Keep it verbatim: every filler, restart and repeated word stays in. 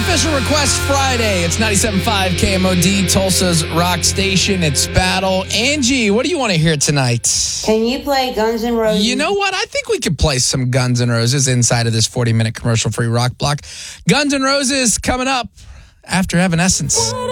Official Request Friday. It's ninety-seven point five K M O D, Tulsa's rock station. It's Battle. Angie, what do you want to hear tonight? Can you play Guns N' Roses? You know what? I think we could play some Guns N' Roses inside of this forty-minute commercial-free rock block. Guns N' Roses coming up after Evanescence.